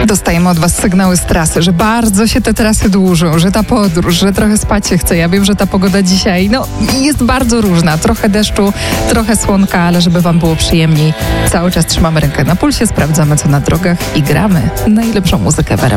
Dostajemy od Was sygnały z trasy, że bardzo się te trasy dłużą, że ta podróż, że trochę spać się chce. Ja wiem, że ta pogoda dzisiaj jest bardzo różna. Trochę deszczu, trochę słonka, ale żeby Wam było przyjemniej, cały czas trzymamy rękę na pulsie, sprawdzamy co na drogach i gramy najlepszą muzykę w RMF.